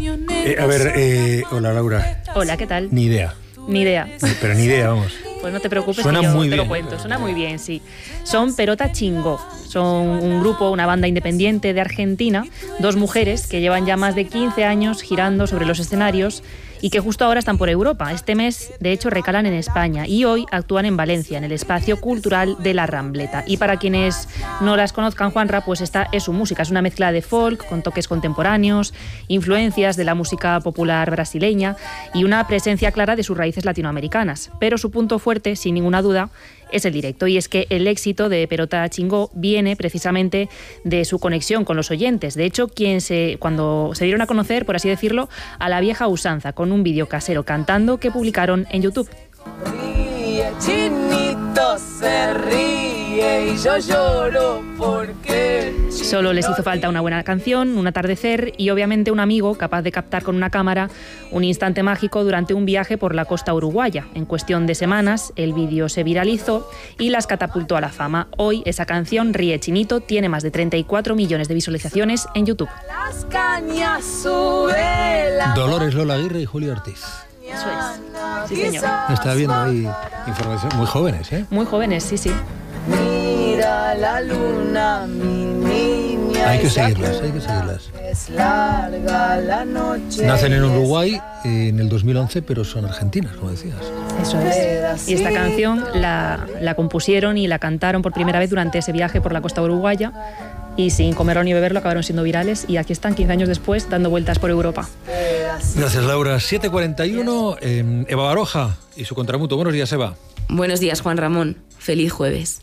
Hola Laura. Hola, ¿qué tal? Ni idea. Ni idea. Pero ni idea, vamos. Pues no te preocupes, Suena que yo muy te bien. lo cuento. Suena muy bien, sí. Son Perota Chingó. Son un grupo, una banda independiente de Argentina, dos mujeres que llevan ya más de 15 años girando sobre los escenarios y que justo ahora están por Europa. Este mes, de hecho, recalan en España y hoy actúan en Valencia, en el Espacio Cultural de la Rambleta. Y para quienes no las conozcan, Juanra, pues esta es su música. Es una mezcla de folk con toques contemporáneos, influencias de la música popular brasileña y una presencia clara de sus raíces latinoamericanas. Pero su punto fuerte, sin ninguna duda, es el directo, y es que el éxito de Perota Chingó viene precisamente de su conexión con los oyentes. De hecho, cuando se dieron a conocer, por así decirlo, a la vieja usanza, con un vídeo casero cantando que publicaron en YouTube. Ríe, Chinito se ríe y yo lloro porque... Solo les hizo falta una buena canción, un atardecer y obviamente un amigo capaz de captar con una cámara un instante mágico durante un viaje por la costa uruguaya. En cuestión de semanas, el vídeo se viralizó y las catapultó a la fama. Hoy esa canción, Ríe Chinito, tiene más de 34 millones de visualizaciones en YouTube. Las cañas sube la... Dolores Lola Aguirre y Julio Ortiz. Eso es. Sí, señor. Estaba viendo ahí información. Muy jóvenes, ¿eh? Muy jóvenes, sí, sí. Mira la luna, mi niña. Hay que seguirlas, hay que seguirlas. Es larga la noche. Nacen en Uruguay en el 2011, pero son argentinas, como decías. Eso es. Y esta canción la compusieron y la cantaron por primera vez durante ese viaje por la costa uruguaya y sin comerlo ni beberlo acabaron siendo virales y aquí están 15 años después dando vueltas por Europa. Gracias, Laura. 7:41, Eva Baroja y su contramuto. Buenos días, Eva. Buenos días, Juan Ramón. Feliz jueves.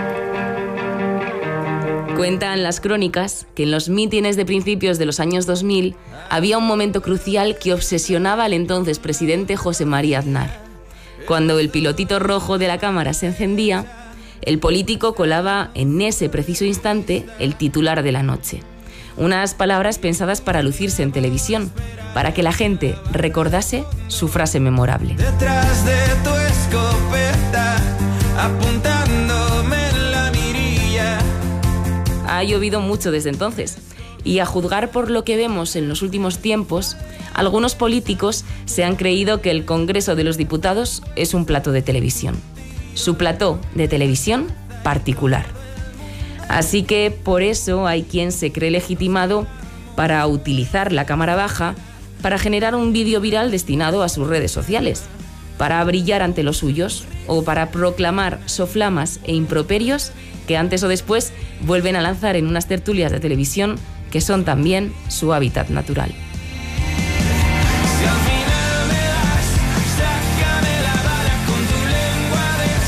Cuentan las crónicas que en los mítines de principios de los años 2000 había un momento crucial que obsesionaba al entonces presidente José María Aznar. Cuando el pilotito rojo de la cámara se encendía, el político colaba en ese preciso instante el titular de la noche. Unas palabras pensadas para lucirse en televisión, para que la gente recordase su frase memorable. Detrás de tu escopeta, apuntándome en la mirilla. Ha llovido mucho desde entonces, y a juzgar por lo que vemos en los últimos tiempos, algunos políticos se han creído que el Congreso de los Diputados es un plató de televisión. Su plató de televisión particular. Así que por eso hay quien se cree legitimado para utilizar la cámara baja para generar un vídeo viral destinado a sus redes sociales, para brillar ante los suyos o para proclamar soflamas e improperios que antes o después vuelven a lanzar en unas tertulias de televisión que son también su hábitat natural. Si al final me das, sácame la bala con tu lengua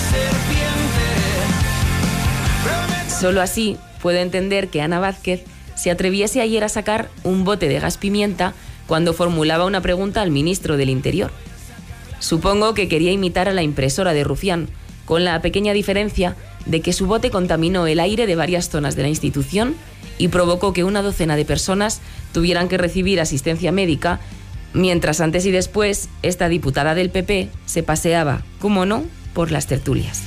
de serpiente. Solo así puedo entender que Ana Vázquez se atreviese ayer a sacar un bote de gas pimienta cuando formulaba una pregunta al ministro del Interior. Supongo que quería imitar a la impresora de Rufián, con la pequeña diferencia de que su bote contaminó el aire de varias zonas de la institución y provocó que una docena de personas tuvieran que recibir asistencia médica, mientras antes y después esta diputada del PP se paseaba, como no, por las tertulias.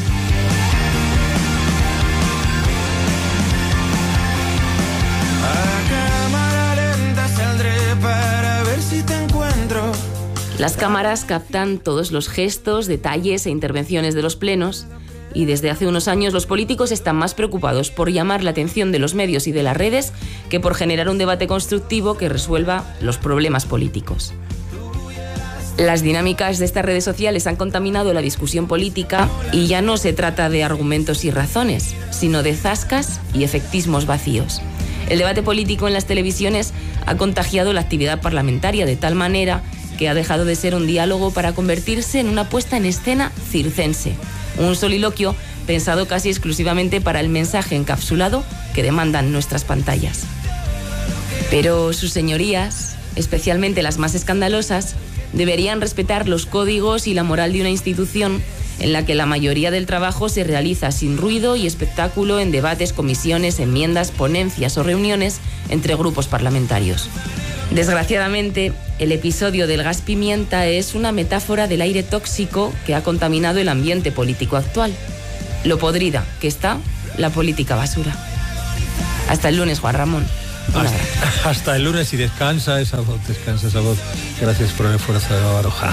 Las cámaras captan todos los gestos, detalles e intervenciones de los plenos y desde hace unos años los políticos están más preocupados por llamar la atención de los medios y de las redes que por generar un debate constructivo que resuelva los problemas políticos. Las dinámicas de estas redes sociales han contaminado la discusión política y ya no se trata de argumentos y razones, sino de zascas y efectismos vacíos. El debate político en las televisiones ha contagiado la actividad parlamentaria de tal manera que ha dejado de ser un diálogo para convertirse en una puesta en escena circense, un soliloquio pensado casi exclusivamente para el mensaje encapsulado que demandan nuestras pantallas. Pero sus señorías, especialmente las más escandalosas, deberían respetar los códigos y la moral de una institución en la que la mayoría del trabajo se realiza sin ruido y espectáculo en debates, comisiones, enmiendas, ponencias o reuniones entre grupos parlamentarios. Desgraciadamente, el episodio del gas pimienta es una metáfora del aire tóxico que ha contaminado el ambiente político actual. Lo podrida que está la política basura. Hasta el lunes, Juan Ramón. Hasta el lunes y descansa esa voz, Gracias por el esfuerzo de Baroja.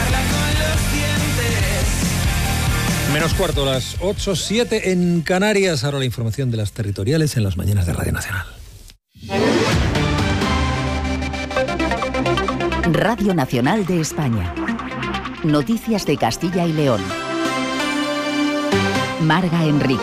Menos cuarto, las 8:07 en Canarias. Ahora la información de las territoriales en las mañanas de Radio Nacional. Radio Nacional de España. Noticias de Castilla y León. Marga Enrique.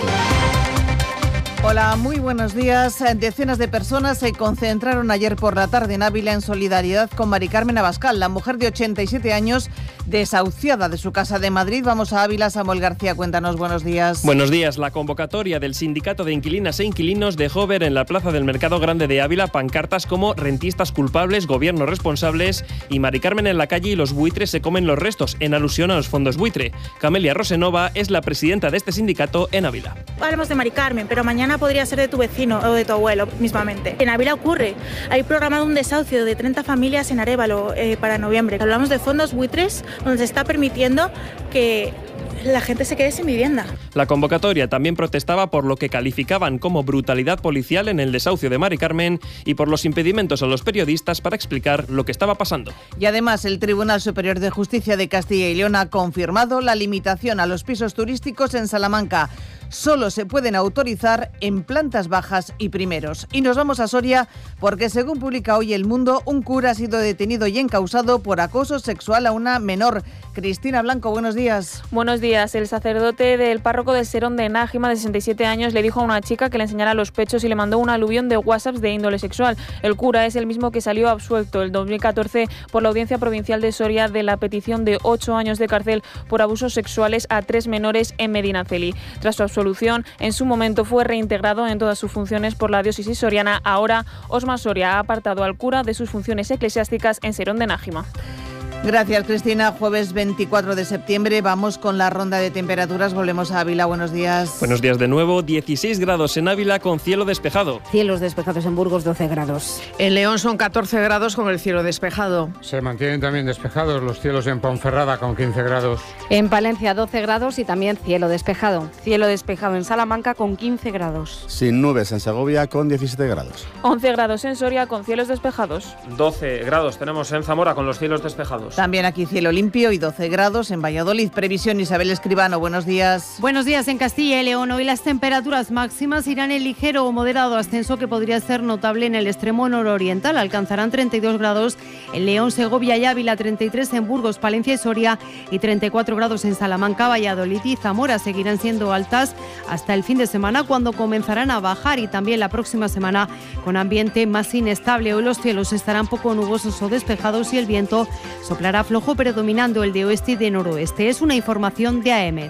Hola, muy buenos días. Decenas de personas se concentraron ayer por la tarde en Ávila en solidaridad con Mari Carmen Abascal, la mujer de 87 años desahuciada de su casa de Madrid. Vamos a Ávila. Samuel García, cuéntanos, buenos días. Buenos días. La convocatoria del Sindicato de Inquilinas e Inquilinos dejó ver en la plaza del Mercado Grande de Ávila pancartas como rentistas culpables, gobiernos responsables y Mari Carmen en la calle y los buitres se comen los restos, en alusión a los fondos buitre. Camelia Rosenova es la presidenta de este sindicato en Ávila. Hablamos de Mari Carmen, pero mañana podría ser de tu vecino o de tu abuelo mismamente. En Ávila ocurre. Hay programado un desahucio de 30 familias en Arévalo para noviembre. Hablamos de fondos buitres donde se está permitiendo que la gente se quede sin vivienda. La convocatoria también protestaba por lo que calificaban como brutalidad policial en el desahucio de Mari Carmen y por los impedimentos a los periodistas para explicar lo que estaba pasando. Y además el Tribunal Superior de Justicia de Castilla y León ha confirmado la limitación a los pisos turísticos en Salamanca. Solo se pueden autorizar en plantas bajas y primeros. Y nos vamos a Soria porque, según publica hoy El Mundo, un cura ha sido detenido y encausado por acoso sexual a una menor. Cristina Blanco, buenos días. Buenos días. El sacerdote del párroco de Serón de Nájima, de 67 años, le dijo a una chica que le enseñara los pechos y le mandó un aluvión de WhatsApps de índole sexual. El cura es el mismo que salió absuelto el 2014 por la Audiencia Provincial de Soria de la petición de 8 años de cárcel por abusos sexuales a 3 menores en Medinaceli. Tras su absolución, en su momento fue reintegrado en todas sus funciones por la diócesis soriana. Ahora, Osma Soria ha apartado al cura de sus funciones eclesiásticas en Serón de Nájima. Gracias, Cristina. Jueves 24 de septiembre vamos con la ronda de temperaturas. Volvemos a Ávila. Buenos días. Buenos días de nuevo. 16 grados en Ávila con cielo despejado. Cielos despejados en Burgos, 12 grados. En León son 14 grados con el cielo despejado. Se mantienen también despejados los cielos en Ponferrada con 15 grados. En Palencia 12 grados y también cielo despejado. Cielo despejado en Salamanca con 15 grados. Sin nubes en Segovia con 17 grados. 11 grados en Soria con cielos despejados. 12 grados tenemos en Zamora con los cielos despejados. También aquí cielo limpio y 12 grados en Valladolid. Previsión, Isabel Escribano, buenos días. Buenos días en Castilla y León. Hoy las temperaturas máximas irán en ligero o moderado ascenso que podría ser notable en el extremo nororiental. Alcanzarán 32 grados en León, Segovia y Ávila, 33 en Burgos, Palencia y Soria y 34 grados en Salamanca, Valladolid y Zamora. Seguirán siendo altas hasta el fin de semana, cuando comenzarán a bajar, y también la próxima semana con ambiente más inestable. Hoy los cielos estarán poco nubosos o despejados y el viento soplará flojo, predominando el de oeste y de noroeste. Es una información de AEMET.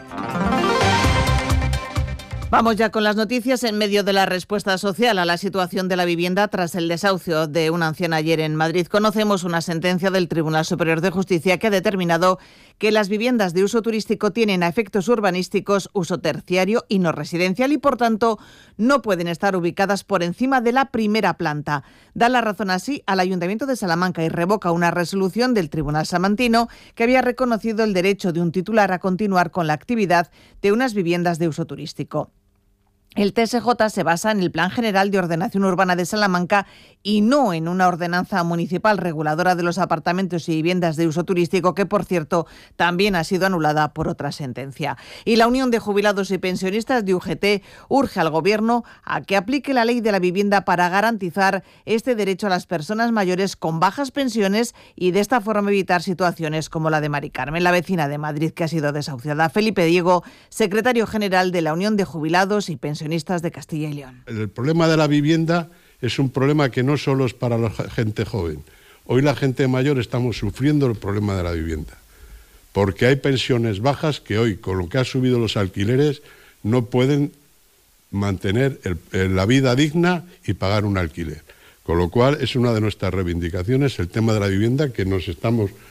Vamos ya con las noticias. En medio de la respuesta social a la situación de la vivienda tras el desahucio de una anciana ayer en Madrid, conocemos una sentencia del Tribunal Superior de Justicia que ha determinado que las viviendas de uso turístico tienen a efectos urbanísticos uso terciario y no residencial y, por tanto, no pueden estar ubicadas por encima de la primera planta. Da la razón así al Ayuntamiento de Salamanca y revoca una resolución del Tribunal Salmantino que había reconocido el derecho de un titular a continuar con la actividad de unas viviendas de uso turístico. El TSJ se basa en el Plan General de Ordenación Urbana de Salamanca y no en una ordenanza municipal reguladora de los apartamentos y viviendas de uso turístico, que, por cierto, también ha sido anulada por otra sentencia. Y la Unión de Jubilados y Pensionistas de UGT urge al Gobierno a que aplique la ley de la vivienda para garantizar este derecho a las personas mayores con bajas pensiones y de esta forma evitar situaciones como la de Mari Carmen, la vecina de Madrid que ha sido desahuciada. Felipe Diego, secretario general de la Unión de Jubilados y Pensionistas de Castilla y León. El problema de la vivienda es un problema que no solo es para la gente joven. Hoy la gente mayor estamos sufriendo el problema de la vivienda, porque hay pensiones bajas que hoy, con lo que han subido los alquileres, no pueden mantener la vida digna y pagar un alquiler. Con lo cual es una de nuestras reivindicaciones el tema de la vivienda, que nos estamos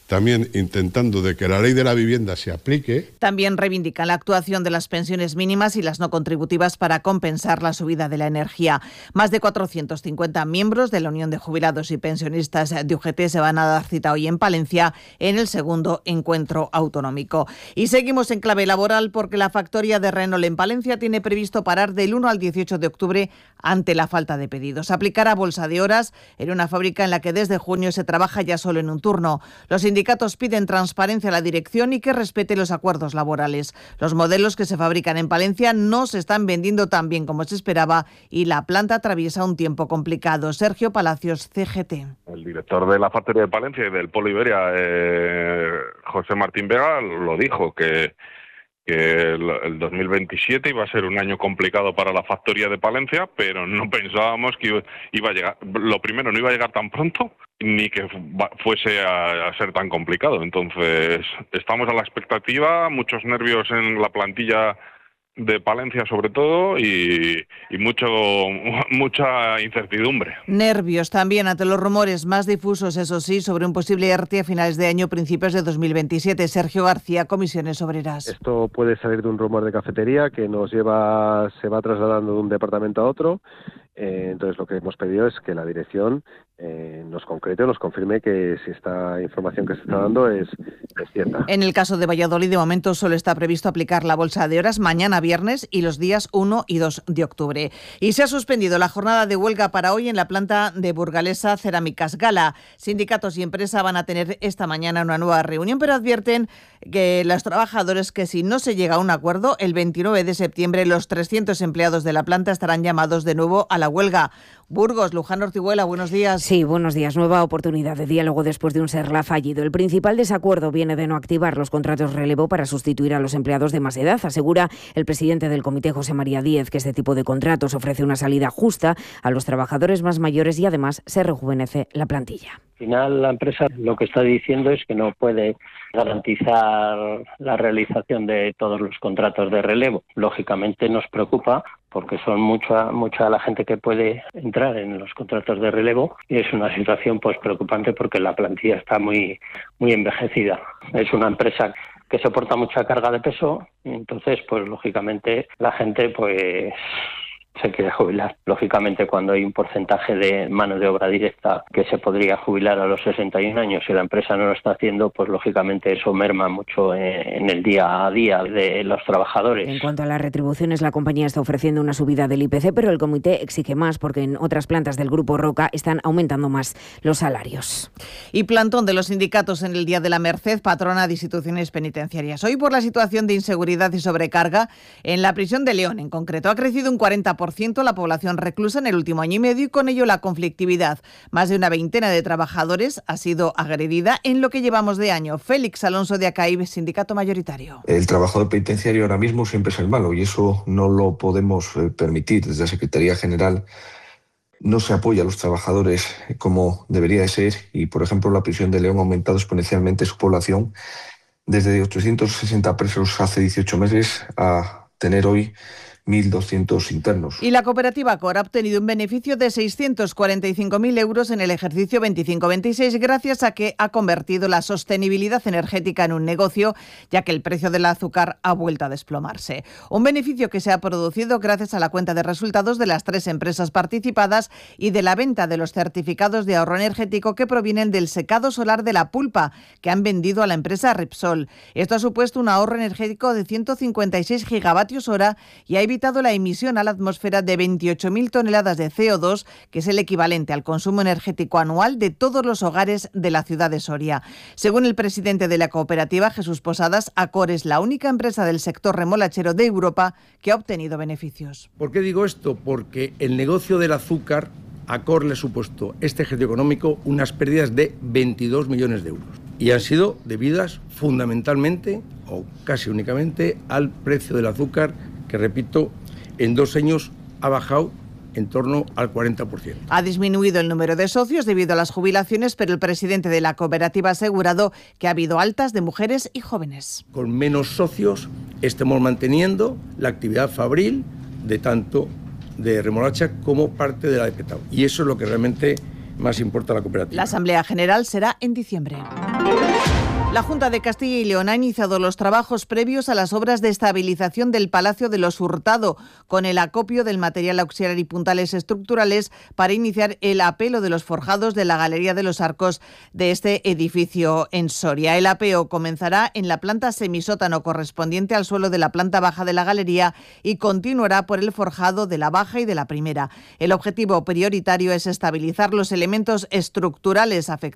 también intentando de que la ley de la vivienda se aplique. También reivindican la actuación de las pensiones mínimas y las no contributivas para compensar la subida de la energía. Más de 450 miembros de la Unión de Jubilados y Pensionistas de UGT se van a dar cita hoy en Palencia en el segundo encuentro autonómico. Y seguimos en clave laboral porque la factoría de Renault en Palencia tiene previsto parar del 1 al 18 de octubre ante la falta de pedidos. Aplicará bolsa de horas en una fábrica en la que desde junio se trabaja ya solo en un turno. Los sindicatos piden transparencia a la dirección y que respete los acuerdos laborales. Los modelos que se fabrican en Palencia no se están vendiendo tan bien como se esperaba y la planta atraviesa un tiempo complicado. Sergio Palacios, CGT. El director de la factoría de Palencia y del Polo Iberia, José Martín Vega, lo dijo, que el 2027 iba a ser un año complicado para la factoría de Palencia, pero no pensábamos que iba a llegar. Lo primero, no iba a llegar tan pronto, ni que fuese a ser tan complicado. Entonces, estamos a la expectativa, muchos nervios en la plantilla de Palencia sobre todo y mucha incertidumbre. Nervios también ante los rumores más difusos, eso sí, sobre un posible ERTE a finales de año, principios de 2027. Sergio García, Comisiones Obreras. Esto puede salir de un rumor de cafetería que se va trasladando de un departamento a otro. Entonces lo que hemos pedido es que la dirección nos concrete, nos confirme que si esta información que se está dando es cierta. En el caso de Valladolid, de momento solo está previsto aplicar la bolsa de horas mañana viernes y los días 1 y 2 de octubre. Y se ha suspendido la jornada de huelga para hoy en la planta de Burgalesa Cerámicas Gala. Sindicatos y empresa van a tener esta mañana una nueva reunión, pero advierten que los trabajadores que si no se llega a un acuerdo, el 29 de septiembre los 300 empleados de la planta estarán llamados de nuevo a la huelga. Burgos, Luján Ortiguela, buenos días. Sí, buenos días. Nueva oportunidad de diálogo después de un SERLA fallido. El principal desacuerdo viene de no activar los contratos relevo para sustituir a los empleados de más edad. Asegura el presidente del comité, José María Díez, que este tipo de contratos ofrece una salida justa a los trabajadores más mayores y además se rejuvenece la plantilla. Al final la empresa lo que está diciendo es que no puede garantizar la realización de todos los contratos de relevo. Lógicamente nos preocupa porque son mucha la gente que puede entrar en los contratos de relevo y es una situación pues preocupante porque la plantilla está muy envejecida. Es una empresa que soporta mucha carga de peso y entonces pues lógicamente la gente pues se quiere jubilar. Lógicamente, cuando hay un porcentaje de mano de obra directa que se podría jubilar a los 61 años y la empresa no lo está haciendo, pues lógicamente eso merma mucho en el día a día de los trabajadores. En cuanto a las retribuciones, la compañía está ofreciendo una subida del IPC, pero el comité exige más porque en otras plantas del Grupo Roca están aumentando más los salarios. Y plantón de los sindicatos en el Día de la Merced, patrona de instituciones penitenciarias. Hoy, por la situación de inseguridad y sobrecarga en la prisión de León, en concreto, ha crecido un 40% la población reclusa en el último año y medio y con ello la conflictividad. Más de una veintena de trabajadores ha sido agredida en lo que llevamos de año. Félix Alonso de ACAIB, sindicato mayoritario. El trabajador penitenciario ahora mismo siempre es el malo y eso no lo podemos permitir. Desde la Secretaría General no se apoya a los trabajadores como debería de ser y, por ejemplo, la prisión de León ha aumentado exponencialmente su población desde 860 presos hace 18 meses a tener hoy 1.200 internos. Y la cooperativa COR ha obtenido un beneficio de 645.000 euros en el ejercicio 25-26 gracias a que ha convertido la sostenibilidad energética en un negocio, ya que el precio del azúcar ha vuelto a desplomarse. Un beneficio que se ha producido gracias a la cuenta de resultados de las 3 empresas participadas y de la venta de los certificados de ahorro energético que provienen del secado solar de la pulpa, que han vendido a la empresa Repsol. Esto ha supuesto un ahorro energético de 156 gigavatios hora y ha evitado la emisión a la atmósfera de 28.000 toneladas de CO2, que es el equivalente al consumo energético anual de todos los hogares de la ciudad de Soria. Según el presidente de la cooperativa, Jesús Posadas, Acor es la única empresa del sector remolachero de Europa que ha obtenido beneficios. ¿Por qué digo esto? Porque el negocio del azúcar, Acor le ha supuesto este ejercicio económico unas pérdidas de 22 millones de euros. Y han sido debidas fundamentalmente, o casi únicamente, al precio del azúcar, que repito, en 2 años ha bajado en torno al 40%. Ha disminuido el número de socios debido a las jubilaciones, pero el presidente de la cooperativa ha asegurado que ha habido altas de mujeres y jóvenes. Con menos socios estamos manteniendo la actividad fabril de tanto de remolacha como parte de la de petao. Y eso es lo que realmente más importa a la cooperativa. La Asamblea General será en diciembre. La Junta de Castilla y León ha iniciado los trabajos previos a las obras de estabilización del Palacio de los Hurtado, con el acopio del material auxiliar y puntales estructurales para iniciar el apelo de los forjados de la Galería de los Arcos de este edificio en Soria. El apeo comenzará en la planta semisótano correspondiente al suelo de la planta baja de la galería y continuará por el forjado de la baja y de la primera. El objetivo prioritario es estabilizar los elementos estructurales afectados